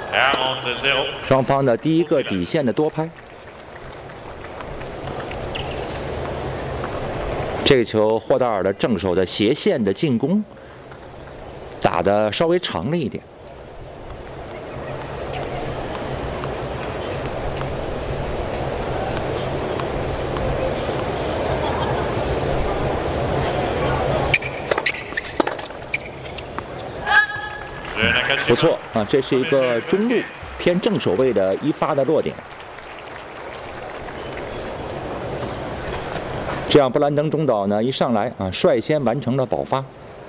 双方的第一个底线的多拍。这个球，霍达尔的正手的斜线的进攻打得稍微长了一点。不错啊，这是一个中路偏正手位的一发的落点。这样，布兰登中岛呢一上来啊，率先完成了保发。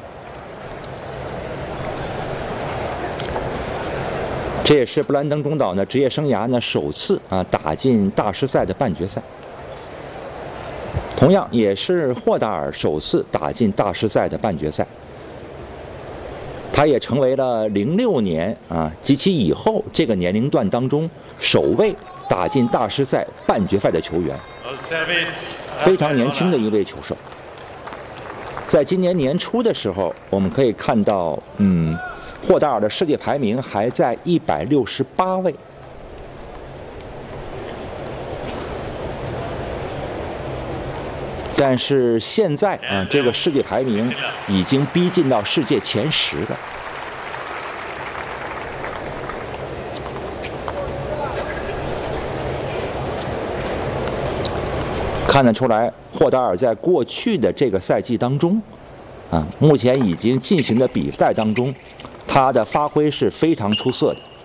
这也是布兰登中岛呢职业生涯呢首次啊打进大师赛的半决赛。同样也是霍达尔首次打进大师赛的半决赛。他也成为了06年啊及其以后这个年龄段当中首位打进大师赛半决赛的球员。非常年轻的一位球手，在今年年初的时候，我们可以看到，霍达尔的世界排名还在168位。但是现在啊，这个世界排名已经逼近到世界前10了。看得出来，霍达尔在过去的这个赛季当中，目前已经进行的比赛当中，他的发挥是非常出色的。